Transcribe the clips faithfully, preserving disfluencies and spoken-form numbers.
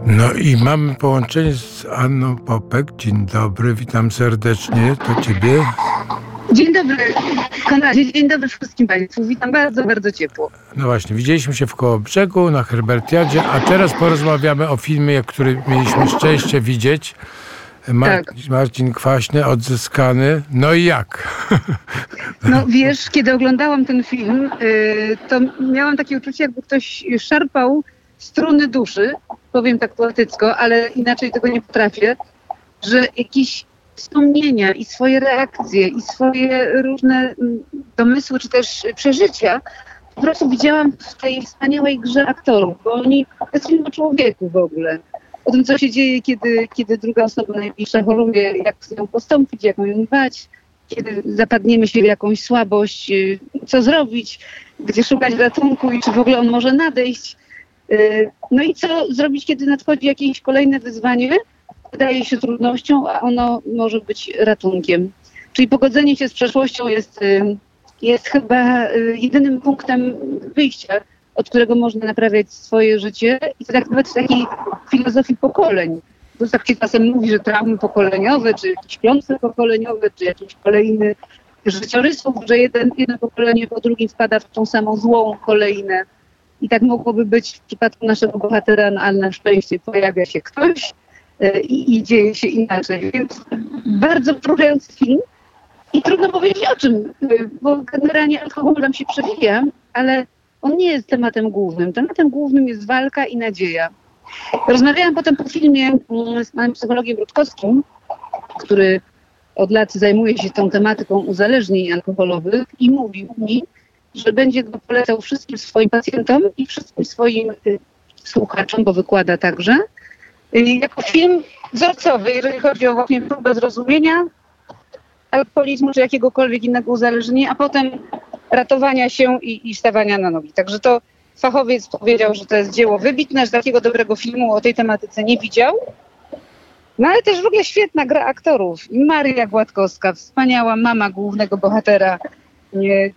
No i mamy połączenie z Anną Popek. Dzień dobry, witam serdecznie. To ciebie. Dzień dobry, Konradzie. Dzień dobry wszystkim Państwu. Witam bardzo, bardzo ciepło. No właśnie, widzieliśmy się w Kołobrzegu na Herbertiadzie, a teraz porozmawiamy o filmie, który mieliśmy szczęście widzieć. Mar- tak. Marcin Kwaśny, Odzyskany. No i jak? No wiesz, kiedy oglądałam ten film, to miałam takie uczucie, jakby ktoś szarpał struny duszy, powiem tak poetycko, ale inaczej tego nie potrafię, że jakieś wspomnienia i swoje reakcje i swoje różne domysły czy też przeżycia po prostu widziałam w tej wspaniałej grze aktorów, bo oni, to jest film o człowieku w ogóle. O tym, co się dzieje, kiedy, kiedy druga osoba najbliższa choruje, jak z nią postąpić, jak ją dbać, kiedy zapadniemy się w jakąś słabość, co zrobić, gdzie szukać ratunku i czy w ogóle on może nadejść. No i co zrobić, kiedy nadchodzi jakieś kolejne wyzwanie, wydaje się trudnością, a ono może być ratunkiem. Czyli pogodzenie się z przeszłością jest, jest chyba jedynym punktem wyjścia, od którego można naprawiać swoje życie i to tak nawet w takiej filozofii pokoleń. Bo tak się czasem mówi, że traumy pokoleniowe, czy jakieś klątwy pokoleniowe, czy jakiś kolejny życiorysów, że jeden, jedno pokolenie po drugim wpada w tą samą złą kolejnę. I tak mogłoby być w przypadku naszego bohatera, no, ale na szczęście pojawia się ktoś i, i dzieje się inaczej. Więc bardzo wzruszający film i trudno powiedzieć o czym, bo generalnie alkohol nam się przewija, ale on nie jest tematem głównym. Tematem głównym jest walka i nadzieja. Rozmawiałam potem po filmie z panem psychologiem Rutkowskim, który od lat zajmuje się tą tematyką uzależnień alkoholowych i mówił mi, że będzie go polecał wszystkim swoim pacjentom i wszystkim swoim y, słuchaczom, bo wykłada także, y, jako film wzorcowy, jeżeli chodzi o właśnie próbę zrozumienia alkoholizmu czy jakiegokolwiek innego uzależnienia, a potem ratowania się i, i stawania na nogi. Także to fachowiec powiedział, że to jest dzieło wybitne, że takiego dobrego filmu o tej tematyce nie widział. No ale też w ogóle świetna gra aktorów. Maria Gładkowska, wspaniała mama głównego bohatera. Nie,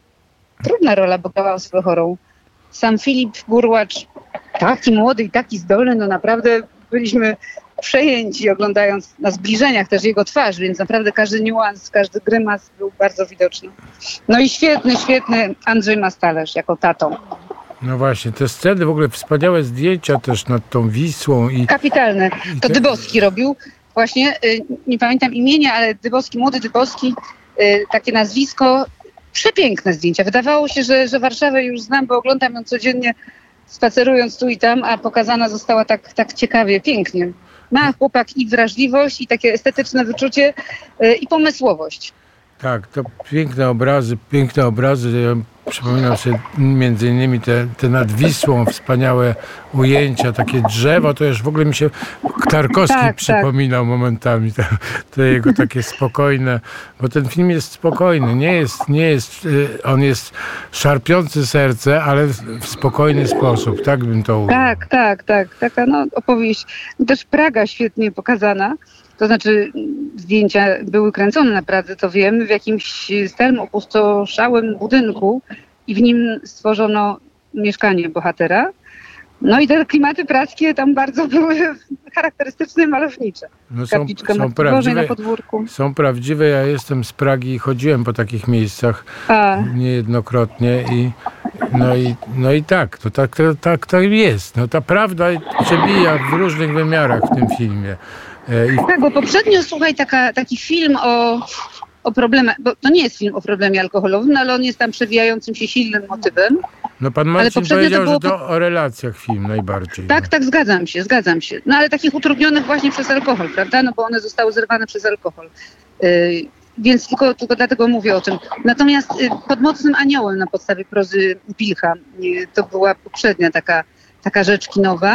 trudna rola, bo grała osobę chorą. Sam Filip Burłacz, taki młody i taki zdolny, no naprawdę byliśmy przejęci oglądając na zbliżeniach też jego twarz, więc naprawdę każdy niuans, każdy grymas był bardzo widoczny. No i świetny, świetny Andrzej Mastalerz jako tatą. No właśnie, te sceny, w ogóle wspaniałe zdjęcia też nad tą Wisłą. I kapitalne. To te... Dybowski robił. Właśnie, nie pamiętam imienia, ale Dybowski, młody Dybowski, takie nazwisko, przepiękne zdjęcia. Wydawało się, że, że Warszawę już znam, bo oglądam ją codziennie spacerując tu i tam, a pokazana została tak, tak ciekawie, pięknie. Ma chłopak i wrażliwość, i takie estetyczne wyczucie, yy, i pomysłowość. Tak, to piękne obrazy, piękne obrazy. Ja przypominam sobie między innymi te, te nad Wisłą, wspaniałe ujęcia, takie drzewo, to już w ogóle mi się Tarkowski tak, przypominał tak. momentami, to, to jego takie spokojne, bo ten film jest spokojny, nie jest, nie jest, on jest szarpiący serce, ale w spokojny sposób, tak bym to ujął. Tak, tak, tak, taka no opowieść, też Praga świetnie pokazana. To znaczy zdjęcia były kręcone na Pradze, to wiem, w jakimś starym, opustoszałym budynku i w nim stworzono mieszkanie bohatera. No i te klimaty praskie tam bardzo były charakterystyczne i malownicze. No są, są, prawdziwe, na podwórku. są prawdziwe, ja jestem z Pragi i chodziłem po takich miejscach A. niejednokrotnie i no i, no i tak, to tak, to, tak to jest. No ta prawda przebija w różnych wymiarach w tym filmie. I... Tak, bo poprzednio, słuchaj, taka, taki film o, o problemie, bo to nie jest film o problemie alkoholowym, ale on jest tam przewijającym się silnym motywem. No pan Marcin powiedział, to było... że to o relacjach film najbardziej. Tak, no. tak, zgadzam się, zgadzam się. No ale takich utrudnionych właśnie przez alkohol, prawda? No bo one zostały zerwane przez alkohol. Yy, więc tylko, tylko dlatego mówię o tym. Natomiast yy, Pod mocnym aniołem na podstawie prozy Pilcha, yy, to była poprzednia taka, taka rzecz kinowa.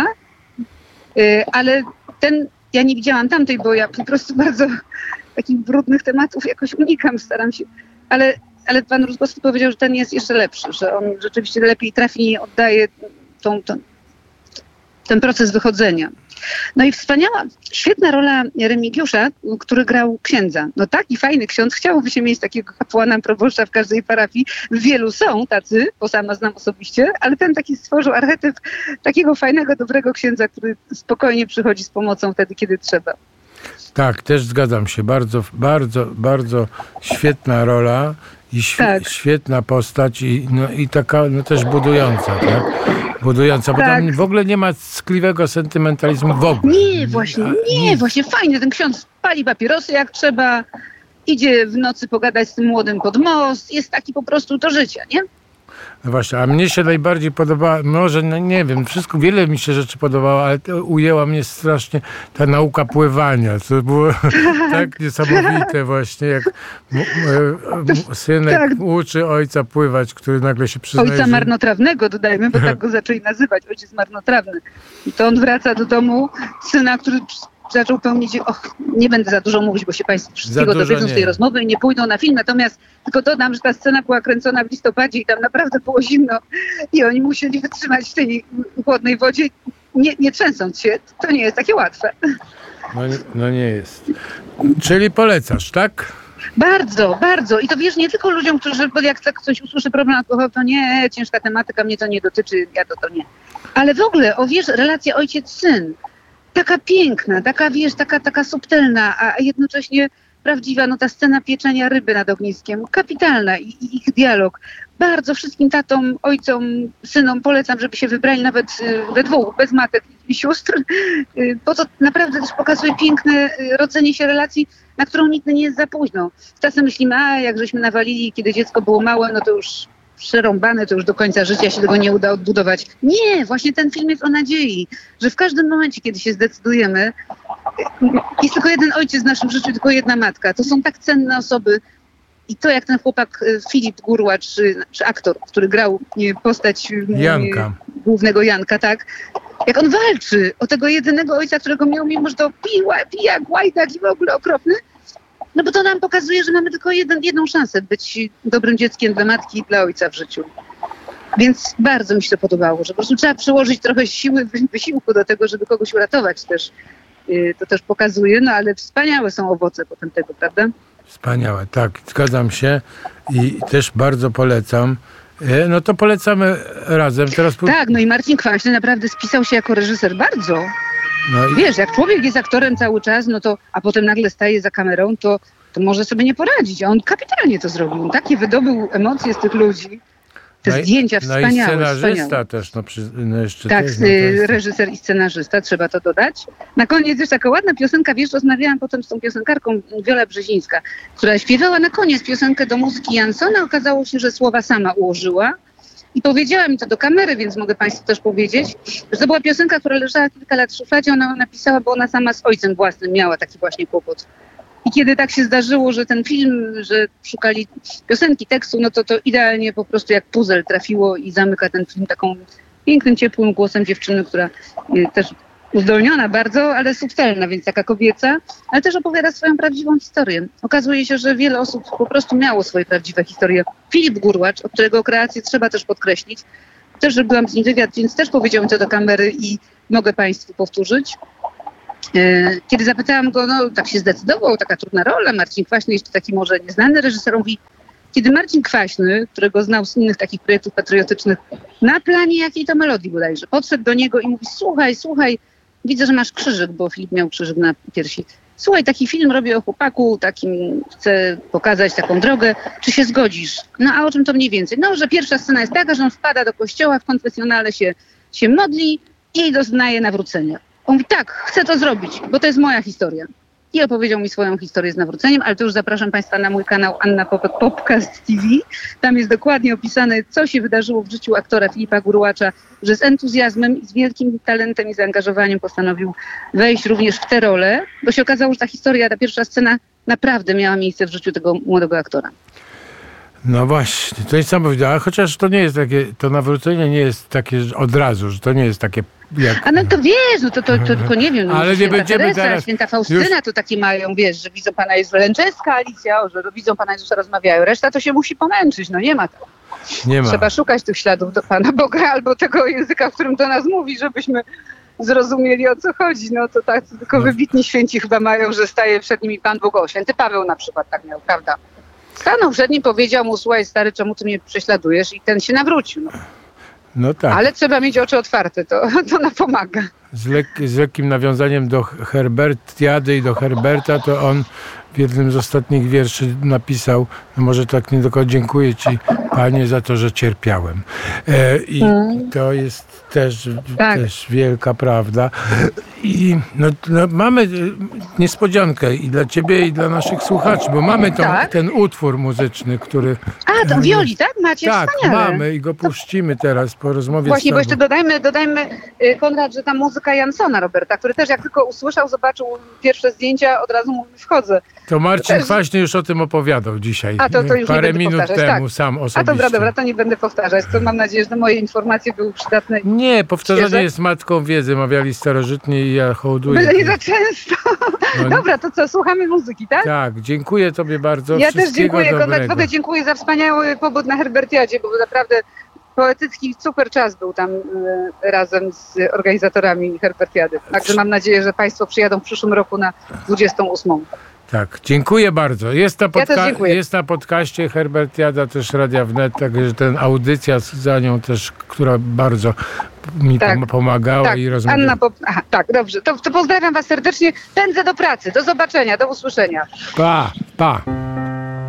Yy, ale ten Ja nie widziałam tamtej, bo ja po prostu bardzo takich brudnych tematów jakoś unikam, staram się. Ale, ale pan Rutkowski powiedział, że ten jest jeszcze lepszy, że on rzeczywiście lepiej trafi i oddaje tą, tą, ten proces wychodzenia. No i wspaniała, świetna rola Remigiusza, który grał księdza. No taki fajny ksiądz, chciałoby się mieć takiego kapłana, proboszcza w każdej parafii. Wielu są tacy, bo sama znam osobiście, ale ten taki stworzył archetyp takiego fajnego, dobrego księdza, który spokojnie przychodzi z pomocą wtedy, kiedy trzeba. Tak, też zgadzam się. Bardzo, bardzo, bardzo świetna rola i świ- tak. świetna postać i, no, i taka no, też budująca, tak? Budująca, bo tak. tam w ogóle nie ma ckliwego sentymentalizmu w ogóle. Nie, właśnie, nie, nie, właśnie fajnie. Ten ksiądz pali papierosy jak trzeba, idzie w nocy pogadać z tym młodym pod most, jest taki po prostu do życia, nie? No właśnie, a mnie się najbardziej podobała, może, no nie wiem, wszystko, wiele mi się rzeczy podobało, ale to ujęła mnie strasznie ta nauka pływania. To było tak niesamowite właśnie, jak m- m- synek tak. uczy ojca pływać, który nagle się przyznaje... Ojca marnotrawnego, dodajmy, bo tak go zaczęli nazywać, ojciec marnotrawny. I to on wraca do domu syna, który... zaczął pełnić, och, nie będę za dużo mówić, bo się Państwo wszystkiego dowiedzą z tej rozmowy i nie pójdą na film, natomiast tylko dodam, że ta scena była kręcona w listopadzie i tam naprawdę było zimno i oni musieli wytrzymać w tej chłodnej wodzie, nie, nie trzęsąc się. To nie jest takie łatwe. No, no nie jest. Czyli polecasz, tak? Bardzo, bardzo. I to wiesz, nie tylko ludziom, którzy, bo jak tak ktoś usłyszy problem alkoholu, to nie, ciężka tematyka, mnie to nie dotyczy, ja to to nie. Ale w ogóle, o wiesz, relacja ojciec-syn, taka piękna, taka wiesz, taka, taka subtelna, a jednocześnie prawdziwa, no ta scena pieczenia ryby nad ogniskiem, kapitalna i, i ich dialog. Bardzo wszystkim tatom, ojcom, synom polecam, żeby się wybrali nawet we dwóch, bez matek i sióstr, bo to naprawdę też pokazuje piękne rodzenie się relacji, na którą nigdy nie jest za późno. Czasem myślimy, a jak żeśmy nawalili, kiedy dziecko było małe, no to już przerąbane, to już do końca życia się tego nie uda odbudować. Nie, właśnie ten film jest o nadziei, że w każdym momencie, kiedy się zdecydujemy, jest tylko jeden ojciec w naszym życiu, tylko jedna matka. To są tak cenne osoby. I to, jak ten chłopak Filip Gurłacz, czy, czy aktor, który grał postać Janka. głównego Janka, tak? Jak on walczy o tego jedynego ojca, którego miał, mimo że to piła, pijak, łajdak i w ogóle okropny. No bo to nam pokazuje, że mamy tylko jeden, jedną szansę być dobrym dzieckiem dla matki i dla ojca w życiu. Więc bardzo mi się to podobało, że po prostu trzeba przyłożyć trochę siły, wysiłku do tego, żeby kogoś uratować też. To też pokazuje, no ale wspaniałe są owoce potem tego, prawda? Wspaniałe, tak, zgadzam się i też bardzo polecam. No to polecamy razem. Teraz... Tak, no i Marcin Kwaśny naprawdę spisał się jako reżyser bardzo. No i... Wiesz, jak człowiek jest aktorem cały czas, no to, a potem nagle staje za kamerą, to, to może sobie nie poradzić. A on kapitalnie to zrobił. On takie wydobył emocje z tych ludzi. Te no zdjęcia wspaniałe. No i scenarzysta wspaniałe. też. No, przy, no jeszcze tak, też, no jest... reżyser i scenarzysta, trzeba to dodać. Na koniec też taka ładna piosenka, wiesz, rozmawiałam potem z tą piosenkarką Wiola Brzezińska, która śpiewała na koniec piosenkę do muzyki Jansona. Okazało się, że słowa sama ułożyła. I powiedziała mi to do kamery, więc mogę Państwu też powiedzieć, że to była piosenka, która leżała kilka lat w szufladzie. Ona ją napisała, bo ona sama z ojcem własnym miała taki właśnie kłopot. I kiedy tak się zdarzyło, że ten film, że szukali piosenki, tekstu, no to to idealnie po prostu jak puzzle trafiło i zamyka ten film taką pięknym, ciepłym głosem dziewczyny, która też uzdolniona bardzo, ale subtelna, więc taka kobieca, ale też opowiada swoją prawdziwą historię. Okazuje się, że wiele osób po prostu miało swoje prawdziwe historie. Filip Gurłacz, o którego kreację trzeba też podkreślić, też robiłam z nim wywiad, więc też powiedziałam to do kamery i mogę Państwu powtórzyć. Kiedy zapytałam go, no tak się zdecydował, taka trudna rola, Marcin Kwaśny, jeszcze taki może nieznany reżyser, mówi, kiedy Marcin Kwaśny, którego znał z innych takich projektów patriotycznych, na planie jakiej to melodii bodajże, podszedł do niego i mówi, słuchaj, słuchaj, widzę, że masz krzyżyk, bo Filip miał krzyżyk na piersi. Słuchaj, taki film robię o chłopaku, takim chcę pokazać taką drogę, czy się zgodzisz? No a o czym to mniej więcej? No, że pierwsza scena jest taka, że on wpada do kościoła, w konfesjonale się, się modli i doznaje nawrócenia. On mówi, tak, chcę to zrobić, bo to jest moja historia. I opowiedział mi swoją historię z nawróceniem, ale to już zapraszam Państwa na mój kanał Anna Popek Popcast T V. Tam jest dokładnie opisane, co się wydarzyło w życiu aktora Filipa Gurłacza, że z entuzjazmem i z wielkim talentem i zaangażowaniem postanowił wejść również w tę rolę, bo się okazało, że ta historia, ta pierwsza scena naprawdę miała miejsce w życiu tego młodego aktora. No właśnie, to jest niesamowite, chociaż to nie jest takie, to nawrócenie nie jest takie od razu, że to nie jest takie jak... A no to wiesz, no to, to, to tylko nie wiem, no ale nie będziemy Teresa, teraz... święta Faustyna już... to takie mają, wiesz, że widzą Pana Jezusa, Lęczeska Alicja, o, że widzą Pana Jezusa, rozmawiają, reszta to się musi pomęczyć, no nie ma to. Nie ma. Trzeba szukać tych śladów do Pana Boga albo tego języka, w którym do nas mówi, żebyśmy zrozumieli, o co chodzi. No to tak, tylko no. wybitni święci chyba mają, że staje przed nimi Pan Bóg. O, święty Paweł na przykład tak miał, prawda? Stanął przed nim, powiedział mu, słuchaj stary, czemu ty mnie prześladujesz? I ten się nawrócił. No. No tak. Ale trzeba mieć oczy otwarte, to, to nam pomaga. Z, lek, z lekkim nawiązaniem do Herbertiady i do Herberta, to on w jednym z ostatnich wierszy napisał, no może tak nie do końca, dziękuję Ci, Panie, za to, że cierpiałem. E, I hmm. to jest też, tak. też wielka prawda. I no, no, mamy niespodziankę i dla Ciebie, i dla naszych słuchaczy, bo mamy tą, tak? ten utwór muzyczny, który... A, to Wioli, tak? Macie tak, wspaniale. mamy i go puścimy teraz po rozmowie Właśnie, z bo jeszcze dodajmy, dodajmy Konrad, że ta muzyka Jansona Roberta, który też jak tylko usłyszał, zobaczył pierwsze zdjęcia, od razu mówi, wchodzę. To Marcin Kwaśny już o tym opowiadał dzisiaj. A to, to już Parę nie minut powtarzać, temu tak. sam osobiście. A to dobra, dobra, to nie będę powtarzać. To mam nadzieję, że moje informacje były przydatne. Nie, powtarzanie świeże. Jest matką wiedzy, mawiali starożytni i ja hołduję. Byle nie za często. No. Dobra, to co, słuchamy muzyki, tak? Tak, dziękuję Tobie bardzo. Ja też dziękuję, Konrad, w ogóle dziękuję za wspaniały pobud na Herbertiadzie, bo naprawdę poetycki super czas był tam y, razem z organizatorami Herbertiady. Także mam nadzieję, że Państwo przyjadą w przyszłym roku na dwudziestą ósmą. Tak, dziękuję bardzo. Jest na, podca- ja jest na podcaście Herbertiada też Radia Wnet, także ten audycja za nią też, która bardzo mi tak, pomagała tak, i rozmawiała. Anna, po- Aha, tak, dobrze. To, to pozdrawiam Was serdecznie. Pędzę do pracy. Do zobaczenia, do usłyszenia. Pa, pa.